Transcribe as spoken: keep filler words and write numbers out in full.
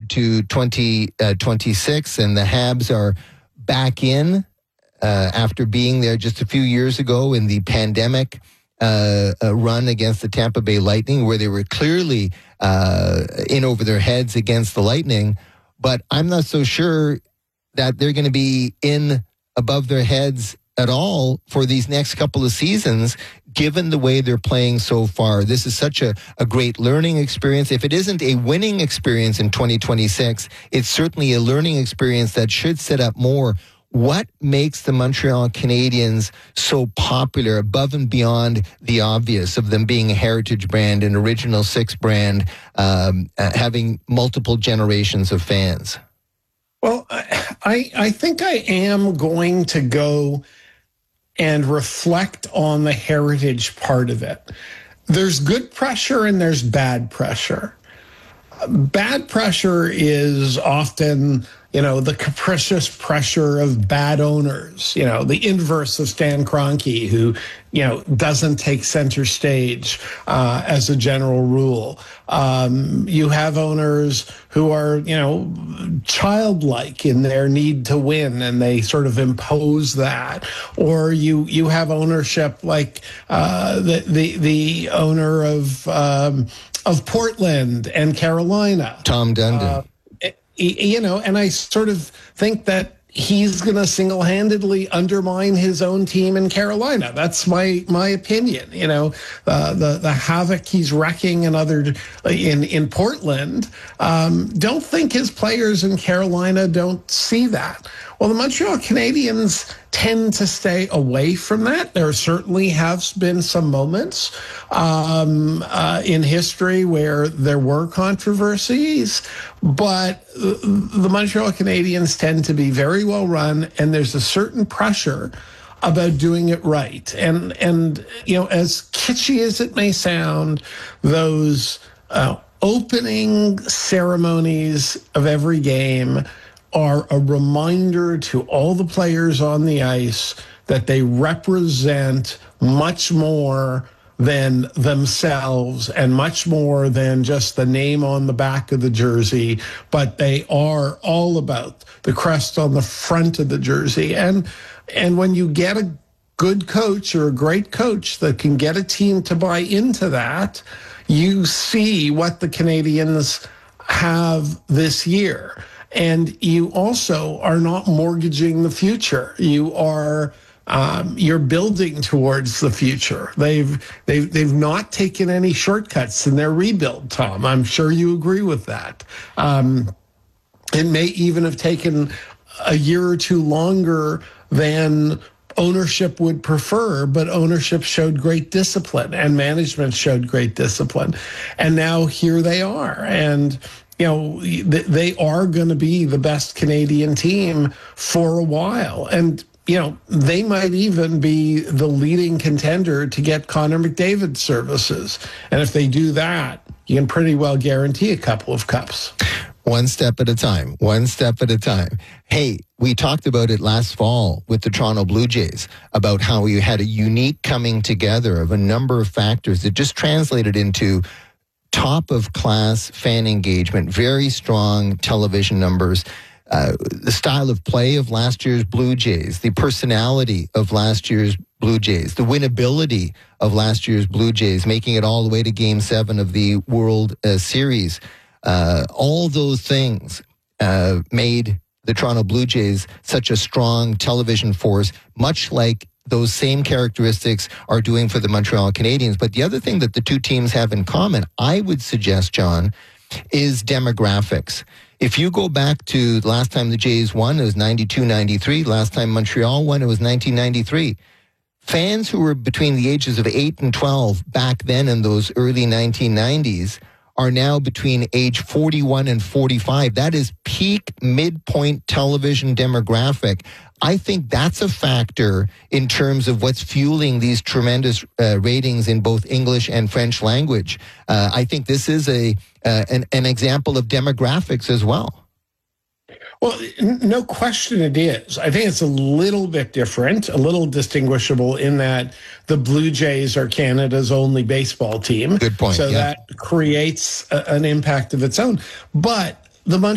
to twenty twenty-six, and the Habs are back in uh, after being there just a few years ago in the pandemic uh, run against the Tampa Bay Lightning, where they were clearly uh, in over their heads against the Lightning. But I'm not so sure that they're going to be in above their heads at all for these next couple of seasons, given the way they're playing so far. This is such a, a great learning experience. If it isn't a winning experience in twenty twenty-six, it's certainly a learning experience that should set up more. What makes the Montreal Canadiens so popular above and beyond the obvious of them being a heritage brand, an original six brand, um, uh, having multiple generations of fans? Well, I, I think I am going to go and reflect on the heritage part of it. There's good pressure and there's bad pressure. Bad pressure is often, you know, the capricious pressure of bad owners, you know, the inverse of Stan Kroenke, who, you know, doesn't take center stage uh, as a general rule. Um, you have owners who are, you know, childlike in their need to win, and they sort of impose that. Or you you have ownership like uh, the, the, the owner of... Um, of Portland and Carolina. Tom Dundon. Uh, you know, and I sort of think that he's going to single-handedly undermine his own team in Carolina. That's my my opinion. You know, uh, the the havoc he's wrecking in other in in Portland. Um, don't think his players in Carolina don't see that. Well, the Montreal Canadiens tend to stay away from that. There certainly have been some moments um, uh, in history where there were controversies, but the Montreal Canadiens tend to be very well run, and there's a certain pressure about doing it right. And, and you know, as kitschy as it may sound, those uh, opening ceremonies of every game are a reminder to all the players on the ice that they represent much more than themselves and much more than just the name on the back of the jersey, but they are all about the crest on the front of the jersey. And and when you get a good coach or a great coach that can get a team to buy into that, you see what the Canadiens have this year. And you also are not mortgaging the future. You are um, you're building towards the future. They've they've they've not taken any shortcuts in their rebuild, Tom. I'm sure you agree with that. Um, it may even have taken a year or two longer than ownership would prefer, but ownership showed great discipline and management showed great discipline. And now here they are. And you know, they are going to be the best Canadian team for a while. And, you know, they might even be the leading contender to get Connor McDavid services. And if they do that, you can pretty well guarantee a couple of cups. One step at a time, one step at a time. Hey, we talked about it last fall with the Toronto Blue Jays about how we had a unique coming together of a number of factors that just translated into top of class fan engagement, very strong television numbers, uh, the style of play of last year's Blue Jays, the personality of last year's Blue Jays, the winnability of last year's Blue Jays, making it all the way to Game seven of the World uh, Series. Uh, all those things uh, made the Toronto Blue Jays such a strong television force, much like those same characteristics are doing for the Montreal Canadiens. But the other thing that the two teams have in common, I would suggest, John, is demographics. If you go back to the last time the Jays won, it was ninety-two ninety-three. Last time Montreal won, it was nineteen ninety-three. Fans who were between the ages of eight and twelve back then in those early nineteen nineties are now between age forty-one and forty-five. That is peak midpoint television demographic. I think that's a factor in terms of what's fueling these tremendous uh, ratings in both English and French language. Uh, I think this is a uh, an, an example of demographics as well. Well, no question it is. I think it's a little bit different, a little distinguishable in that the Blue Jays are Canada's only baseball team. Good point. So yeah. that creates a, an impact of its own. But the